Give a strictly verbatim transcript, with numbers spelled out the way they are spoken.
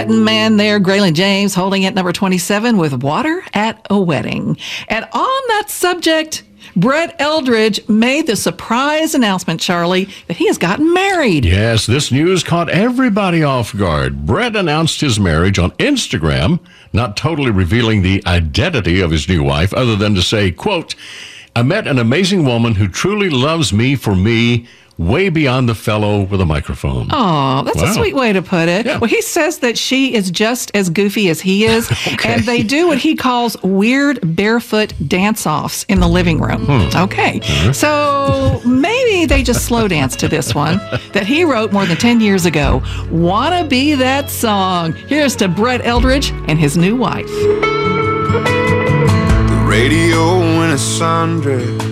Man there, Graylin James, holding at number twenty-seven with Water at a Wedding. And on that subject, Brett Eldredge made the surprise announcement, Charlie, that he has gotten married. Yes, this news caught everybody off guard. Brett announced his marriage on Instagram, not totally revealing the identity of his new wife, other than to say, quote, "I met an amazing woman who truly loves me for me, way beyond the fellow with a microphone." Oh, that's Wow. a sweet way to put it. Yeah. Well, he says that she is just as goofy as he is, Okay. and they do what he calls weird barefoot dance-offs in the living room. Hmm. Okay, so maybe they just slow dance to this one that he wrote more than ten years ago. Wanna Be That Song. Here's to Brett Eldredge and his new wife. The radio in a sundress,